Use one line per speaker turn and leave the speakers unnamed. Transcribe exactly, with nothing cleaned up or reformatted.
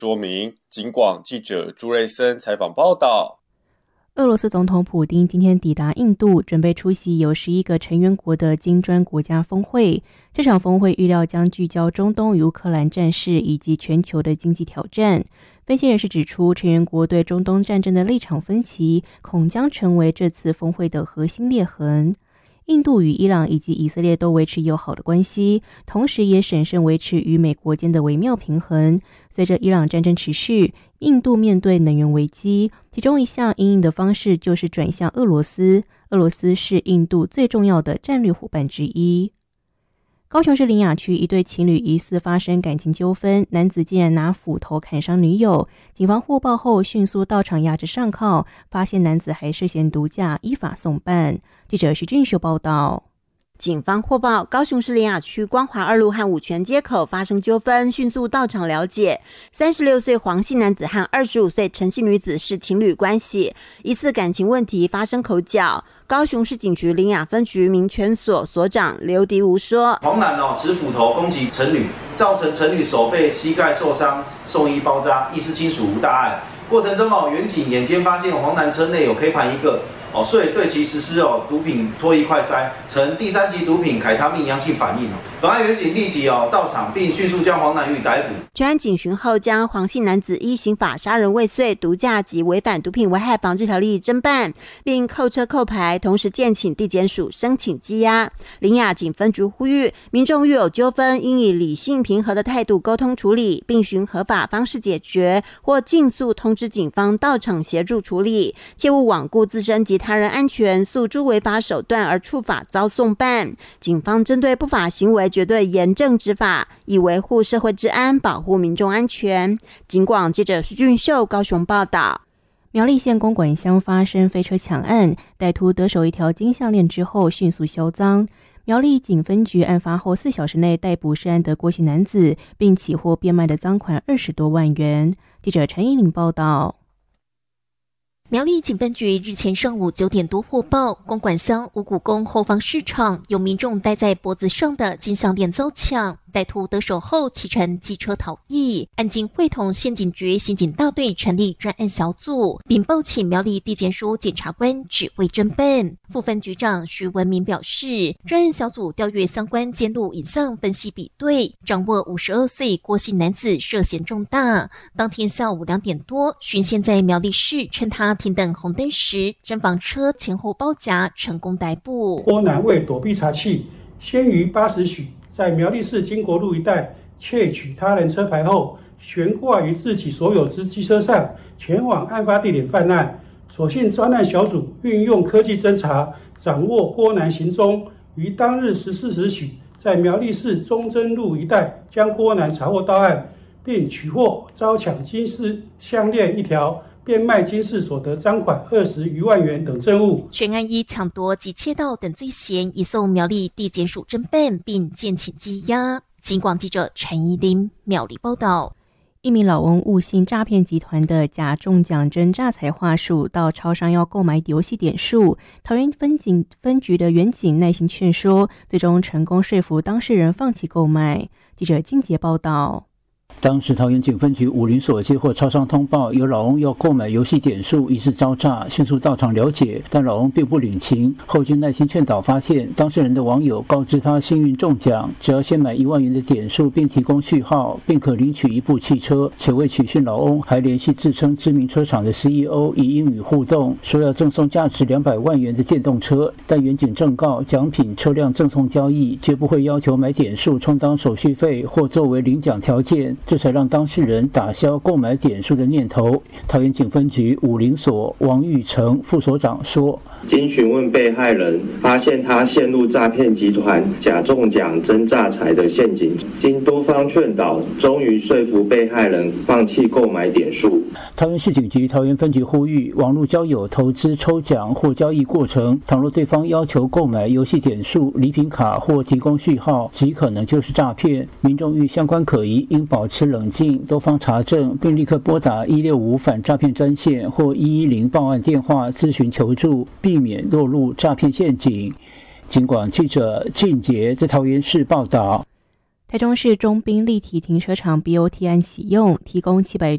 说明。警广记者朱瑞森采访报道。
俄罗斯总统普丁今天抵达印度，准备出席由十一个成员国的金砖国家峰会。这场峰会预料将聚焦中东与乌克兰战事以及全球的经济挑战。分析人士指出，成员国对中东战争的立场分歧，恐将成为这次峰会的核心裂痕。印度与伊朗以及以色列都维持友好的关系，同时也审慎维持与美国间的微妙平衡。随着伊朗战争持续，印度面对能源危机，其中一项因应的方式就是转向俄罗斯。俄罗斯是印度最重要的战略伙伴之一。高雄市林雅区一对情侣疑似发生感情纠纷，男子竟然拿斧头砍伤女友，警方获报后迅速到场压制上铐，发现男子还涉嫌毒驾，依法送办。记者徐俊秀报道。
警方获报，高雄市林雅区光华二路和五权街口发生纠纷，迅速到场了解。三十六岁黄姓男子和二十五岁陈姓女子是情侣关系，疑似感情问题发生口角。高雄市警局林雅分局民权所所长刘迪吴说：“
黄男哦持斧头攻击陈女，造成陈女手背、膝盖受伤，送医包扎，意识亲属无大碍。过程中哦，员警眼尖发现黄男车内有 K 盘一个。”哦，所以对其实施哦毒品脱衣快筛，呈第三级毒品凯他命阳性反应哦。本案员警立即哦到场，并迅速将黄男予以逮捕。
专案警询后，将黄姓男子依刑法杀人未遂、毒驾及违反毒品危害防治条例侦办，并扣车扣牌，同时建请地检署申请羁押。林雅警分局呼吁民众遇有纠纷，应以理性平和的态度沟通处理，并循合法方式解决，或尽速通知警方到场协助处理，切勿罔顾自身及他人安全，诉诸违法手段而触法遭送办。警方针对不法行为绝对严正执法，以维护社会治安，保护民众安全。警广记者徐俊秀高雄报道。
苗栗县公馆乡发生飞车抢案，歹徒得手一条金项链之后迅速销赃。苗栗警分局案发后四小时内逮捕涉案的郭姓男子，并起获变卖的赃款二十多万元。记者陈依玲报道。
苗栗警分局日前上午九点多获报，公馆乡五股宫后方市场有民众戴在脖子上的金项链遭抢，歹徒得手后骑乘机车逃逸。案经会同县警局刑警大队成立专案小组，并报请苗栗地检署检察官指挥侦办。副分局长徐文明表示，专案小组调阅相关监录影像分析比对，掌握五十二岁郭姓男子涉嫌重大。当天下午两点多，巡线在苗栗市，趁他停等红灯时，侦防车前后包夹，成功逮捕。
郭男为躲避查缉，先于八时许在苗栗市金国路一带窃取他人车牌后，悬挂于自己所有之机车上，前往案发地点犯案。所幸专案小组运用科技侦查，掌握郭男行踪，于当日十四时许，在苗栗市中正路一带将郭男查获到案，并取获遭抢金饰项链一条，变卖金饰所得赃款二十余万元等证物。
全案依抢夺及窃盗等罪嫌移送苗栗地检署侦办，并建请羁押。警广记者陈怡琳苗栗报道。
一名老翁误信诈骗集团的假中奖真诈财话术，到超商要购买游戏点数。桃园分警分局的员警耐心劝说，最终成功说服当事人放弃购买。记者金杰报道。
当时桃园警分局武林所接获超商通报，有老翁要购买游戏点数，疑似招诈，迅速到场了解，但老翁并不领情。后经耐心劝导，发现当事人的网友告知他幸运中奖，只要先买一万元的点数，并提供序号，并可领取一部汽车。且为取讯老翁，还联系自称知名车厂的 C E O， 以英语互动，说要赠送价值两百万元的电动车。但员警正告，奖品、车辆赠送交易，绝不会要求买点数充当手续费或作为领奖条件。这才让当事人打消购买点数的念头。桃园警分局武林所王玉成副所长说，
经询问被害人，发现他陷入诈骗集团假中奖真诈财的陷阱，经多方劝导，终于说服被害人放弃购买点数。
桃园市警局桃园分局呼吁，网络交友、投资、抽奖或交易过程，倘若对方要求购买游戏点数、礼品卡或提供序号，极可能就是诈骗。民众遇相关可疑，应保持冷静，多方查证，并立刻拨打一六五反诈骗专线或一一零报案电话咨询求助，避免落入诈骗陷阱。警广记者俊杰在桃园市报道。
台中市中滨立体停车场 B O T 案启用，提供七百